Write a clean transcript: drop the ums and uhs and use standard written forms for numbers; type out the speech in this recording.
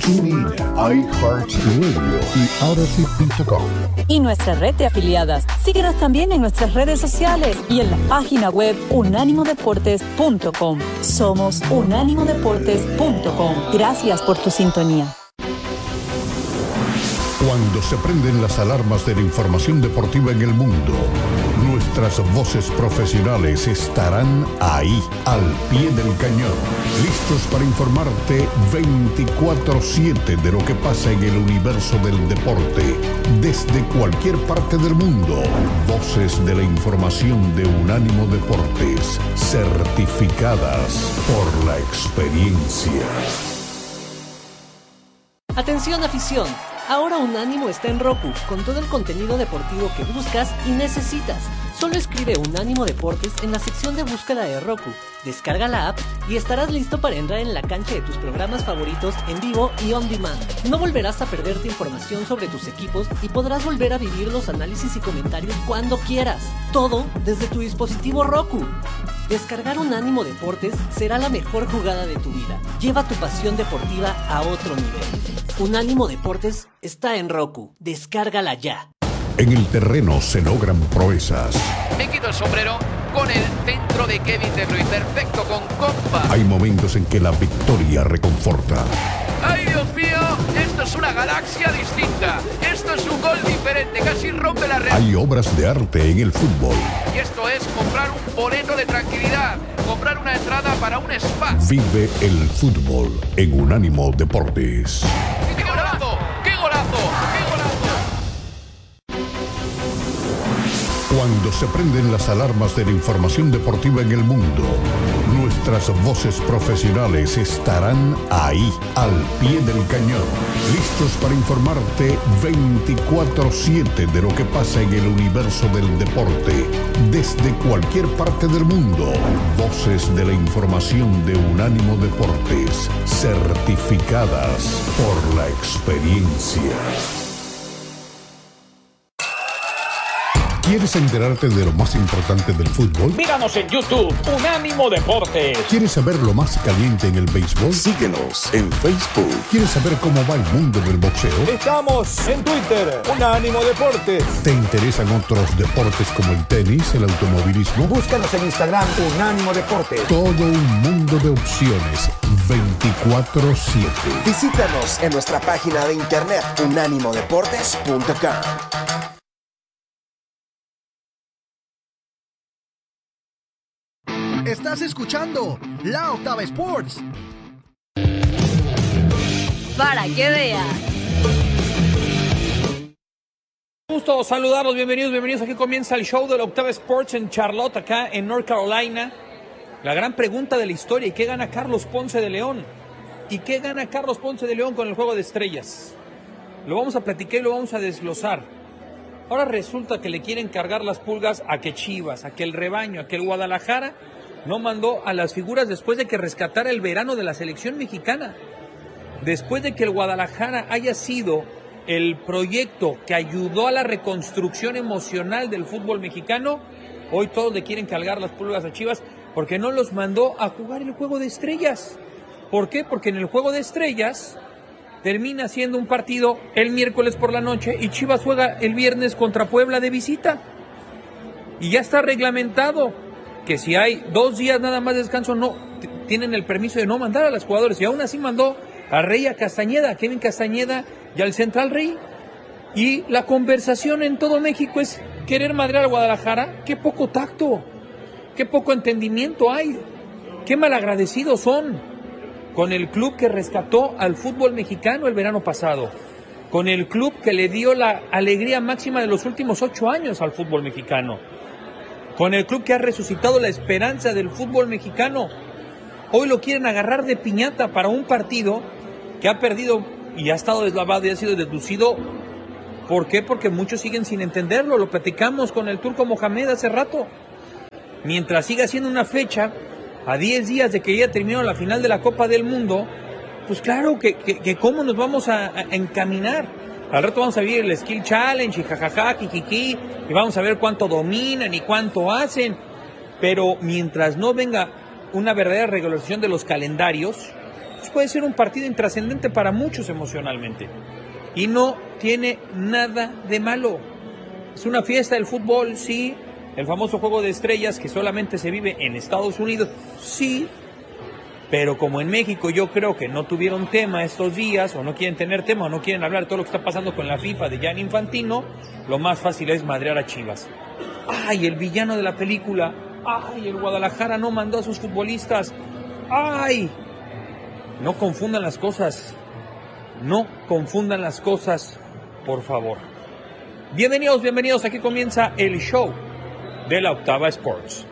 TuneIn, iHeartRadio y Odyssey.com. Y nuestra red de afiliadas. Síguenos también en nuestras redes sociales y en la página web unánimodeportes.com. Somos unánimodeportes.com. Gracias por tu sintonía. Cuando se prenden las alarmas de la información deportiva en el mundo, nuestras voces profesionales estarán ahí, al pie del cañón, listos para informarte 24/7 de lo que pasa en el universo del deporte, desde cualquier parte del mundo. Voces de la información de Unánimo Deportes, certificadas por la experiencia. Atención afición, ahora Unánimo está en Roku, con todo el contenido deportivo que buscas y necesitas. Solo escribe Unánimo Deportes en la sección de búsqueda de Roku, descarga la app y estarás listo para entrar en la cancha de tus programas favoritos en vivo y on demand. No volverás a perderte información sobre tus equipos y podrás volver a vivir los análisis y comentarios cuando quieras. Todo desde tu dispositivo Roku. Descargar Unánimo Deportes será la mejor jugada de tu vida. Lleva tu pasión deportiva a otro nivel. Unánimo Deportes está en Roku. Descárgala ya. En el terreno se logran proezas. Me quito el sombrero con el centro de Kevin De Bruyne. Perfecto, con compa. Hay momentos en que la victoria reconforta. ¡Ay, Dios mío! Esto es una galaxia distinta. Esto es un gol diferente. Casi rompe la red. Hay obras de arte en el fútbol. Y esto es comprar un boleto de tranquilidad. Comprar una entrada para un spa. Vive el fútbol en Unánimo Deportes. ¡Qué golazo! ¡Qué golazo! ¡Qué golazo! Cuando se prenden las alarmas de la información deportiva en el mundo, nuestras voces profesionales estarán ahí, al pie del cañón, listos para informarte 24/7 de lo que pasa en el universo del deporte, desde cualquier parte del mundo. Voces de la información de Unánimo Deportes, certificadas por la experiencia. ¿Quieres enterarte de lo más importante del fútbol? Míranos en YouTube, Unánimo Deportes. ¿Quieres saber lo más caliente en el béisbol? Síguenos en Facebook. ¿Quieres saber cómo va el mundo del boxeo? Estamos en Twitter, Unánimo Deportes. ¿Te interesan otros deportes como el tenis, el automovilismo? Búscanos en Instagram, Unánimo Deportes. Todo un mundo de opciones, 24/7. Visítanos en nuestra página de internet, unánimodeportes.com. Estás escuchando La Octava Sports. Para que veas. Gusto saludarlos, bienvenidos. Aquí comienza el show de la Octava Sports en Charlotte, acá en North Carolina. La gran pregunta de la historia: ¿y qué gana Carlos Ponce de León? ¿Y qué gana Carlos Ponce de León con el Juego de Estrellas? Lo vamos a platicar y lo vamos a desglosar. Ahora resulta que le quieren cargar las pulgas a que Chivas, a que el Rebaño, a que el Guadalajara no mandó a las figuras después de que rescatara el verano de la selección mexicana. Después de que el Guadalajara haya sido el proyecto que ayudó a la reconstrucción emocional del fútbol mexicano, hoy todos le quieren cargar las pulgas a Chivas porque no los mandó a jugar el Juego de Estrellas. ¿Por qué? Porque en el Juego de Estrellas termina siendo un partido el miércoles por la noche y Chivas juega el viernes contra Puebla de visita. Y ya está reglamentado que si hay 2 días nada más de descanso, no tienen el permiso de no mandar a los jugadores. Y aún así mandó a Rey, a Castañeda, a Kevin Castañeda y al Central Rey. Y la conversación en todo México es querer madrear al Guadalajara. Qué poco tacto, qué poco entendimiento hay, qué malagradecidos son con el club que rescató al fútbol mexicano el verano pasado, con el club que le dio la alegría máxima de los últimos 8 años al fútbol mexicano, con el club que ha resucitado la esperanza del fútbol mexicano. Hoy lo quieren agarrar de piñata para un partido que ha perdido y ha estado deslavado y ha sido deducido. ¿Por qué? Porque muchos siguen sin entenderlo. Lo platicamos con el Turco Mohamed hace rato. Mientras siga siendo una fecha a 10 días de que ya terminó la final de la Copa del Mundo, pues claro que cómo nos vamos a encaminar. Al rato vamos a ver el Skill Challenge y jajaja, kikiki, y vamos a ver cuánto dominan y cuánto hacen. Pero mientras no venga una verdadera regulación de los calendarios, pues puede ser un partido intrascendente para muchos emocionalmente. Y no tiene nada de malo. Es una fiesta del fútbol, sí. El famoso juego de estrellas que solamente se vive en Estados Unidos, sí. Pero como en México yo creo que no tuvieron tema estos días, o no quieren tener tema, o no quieren hablar de todo lo que está pasando con la FIFA de Gianni Infantino, lo más fácil es madrear a Chivas. ¡Ay, el villano de la película! ¡Ay, el Guadalajara no mandó a sus futbolistas! ¡Ay! No confundan las cosas. No confundan las cosas, por favor. Bienvenidos, aquí comienza el show de la Octava Sports.